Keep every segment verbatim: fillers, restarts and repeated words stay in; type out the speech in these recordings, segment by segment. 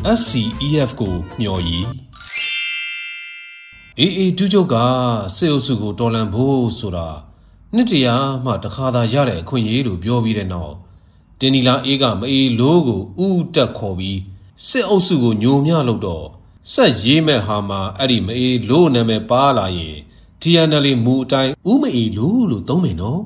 S C E F ကိုမျှော်ရည်အေးအေးတူးချုပ်ကစေအုပ်စုကိုတော်လန်ဖို့ဆိုတာနှစ်တရာမှတခါသာရတဲ့အခွင့်အရေးလို့ပြောပြီးတဲ့နောက်တင်နီလာအေးကမအေးလို့ကိုဥတက်ခေါ်ပြီးစစ်အုပ်စုကိုညိုမြလို့တော့ဆက်ရေးမဲ့ဟာမှာအဲ့ဒီမအေးလို့နာမည်ပါလာရင် T N L မူအတိုင်းဥမအေးလို့လို့သုံးမယ်နော်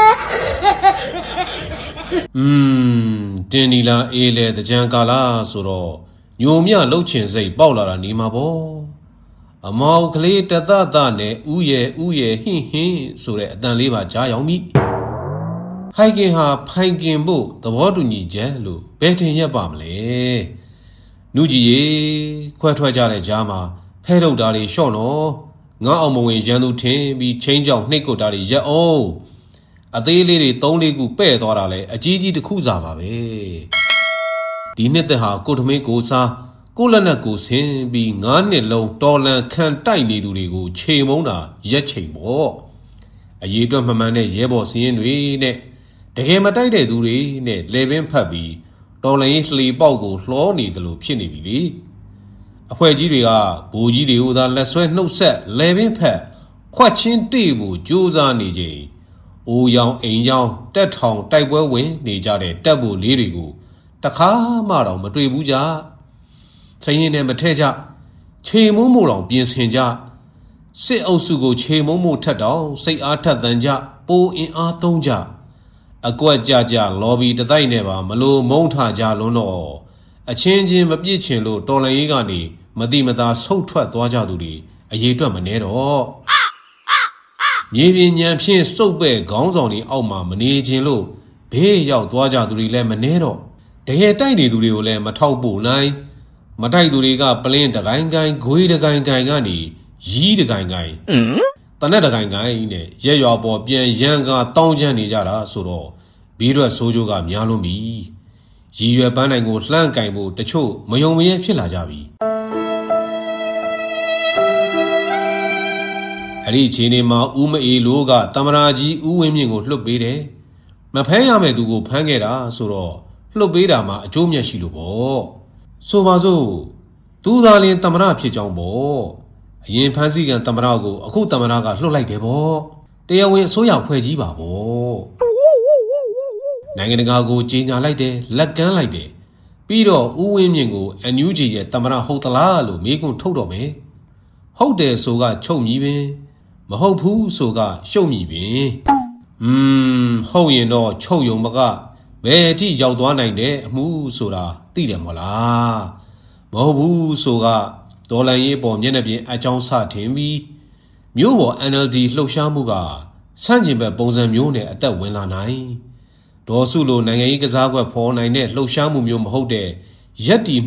อืมတင်နီလာအေးလေတကြံကာလာဆိုတော့ညိုမြလှုပ်ချင်စိတ်ပေါက်လာတာနေမှာပေါ့အမောက်ကလေးတသသနဲ့ဥရဲ့ဥရဲ့ဟင်းဟင်းဆိုတဲ့အတန်လေးပါကြားရောက်မိဟိုင်ကင်ဟာဖိုင်ကင်ဖို့သဘောတူညီချက်လို့ဘယ်ထင်ရက်ပါမလဲနုကြီးရေခွဲထွက်ကြတဲ့ကြားမှာဖဲထုတ်တာတွေရှော့နော်ငါအောင်မဝင်ရန်သူထင်ပြီးချင်းကြောင်နှိတ်ကုတ်တာတွေရက်အောင်အသေးလေးတွေသုံးလေးခုပဲ့သွားတာလဲအကြီးကြီးတစ်ခုစားပါပဲဒီနှစ်သက်ဟာကိုထမင်းကိုစားကိုလက်နဲ့ကိုဆင်းပြီးငါးနှစ်လုံးတော်လန်ခံတိုက်နေသူတွေကိုချိန်မုံတာရက်ချိန်ပေါ့အရေးအတွက်မှန်မှန်နဲ့ရဲဘော်စင်းရင်တွေနဲ့တကယ်မတိုက်တဲ့သူတွေနဲ့လေပင်ဖတ်ပြီးတော်လန်ရေးလှေပေါက်ကိုလှောနေသလိုဖြစ်နေပြီလေအဖွဲ့ကြီးတွေကဘိုးကြီးတွေကိုသာလက်ဆွဲနှုတ်ဆက်လေပင်ဖတ်ခွက်ချင်းတေ့ဖို့ကြိုးစားနေချိန်အိုးရောင်အိမ်ရောင်တက်ထောင်တိုက်ပွဲဝင်နေကြတဲ့တပ်ဖို့လေးတွေကိုတခါမှတော့မတွေ့ဘူးကြစရင်နဲ့မထဲကြခြေမုံမို့တောင်ပြင်ဆင်ကြစစ်အုပ်စုကိုခြေမုံမို့ထက်တောင်စိတ်အားထက်သန်ကြပိုအင်အားသုံးကြအကွက်ကြကြလော်ဘီတတိုက်နဲ့ပါမလို့မုံထကြလွန်းတော့အချင်းချင်းမပြစ်ချင်လို့တော်လန်ရေးကနေမတိမသာဆုတ်ထွက်သွားကြသူတွေအရေးအတွက်မနှဲတော့မြေပြင်ညံဖြင့်စုပ်ပဲ့ခေါင်းဆောင်တွေအောက်မှာမနေခြင်းလို့ဘေးရောက်သွားကြသူတွေလည်းမနှဲတော့တကယ်တိုက်နေသူတွေကိုလည်းမထောက်ပို့နိုင်မတိုက်သူတွေကပလင်းတကိုင်းကိုင်းဂွေးတကိုင်းကိုင်းကနေရီးတကိုင်းကိုင်းတနက်တကိုင်းကိုင်းနဲ့ရက်ရွာပေါ်ပြန်ရန်ကတောင်းချမ်းနေကြတာဆိုတော့ဘီးရွက်ဆိုးကျိုးကများလွန်းပြီရည်ရွယ်ပန်းနိုင်ကိုလှမ်းကင်ဖို့တချို့မယုံမရဲဖြစ်လာကြပြီအဲ့ဒီချိန်နေမှာဦးမအေးလိုကတမရာကြီးဦးဝင်းမြင့်ကိုလှုပ်ပေးတယ်မဖမ်းရမယ့်သူကိုဖမ်းခဲ့တာဆိုတော့လှုပ်ပေးတာမှာအကျိုးမြတ်ရှိလို့ပေါ့ဆိုပါစို့သူသာလျှင်တမရဖြစ်ကြောင်းပေါ့အရင်ဖမ်းဆီးကန်တမရကိုအခုတမရကလှုပ်လိုက်တယ်ပေါ့တရားဝင်အစိုးရဖွဲ့ကြီးပါပေါ့နိုင်ငံတကာကိုကြေညာလိုက်တယ်လက်ကမ်းလိုက်တယ်ပြီးတော့ဦးဝင်းမြင့်ကို N U G ရဲ့တမရဟုတ်သလားလို့မေးခွန်းထုတ်တော့မယ်ဟုတ်တယ်ဆိုကချုပ်မြည်ပင်မဟုတ်ဘူးဆိုကရှုံမြည်ပင်อืมဟုတ်ရင်တော့ချုပ်ယုံမကဘယ်အထိရောက်သွားနိုင်တဲ့အမှုဆိုတာသိတယ်မို့လားမဟုတ်ဘူးဆိုကဒေါ်လာရေးပေါ်မျက်နှာပြင်အကြောင်းစထင်ပြီးမြို့ပေါ် N L D လှုပ်ရှားမှုကဆန့်ကျင်ဘက်ပုံစံမျိုးနဲ့အသက်ဝင်လာနိုင်ဒေါ်စုလိုနိုင်ငံရေးကစားကွက်ဖော်နိုင်တဲ့လှုပ်ရှားမှုမျိုးမဟုတ်တဲ့ရက်တီ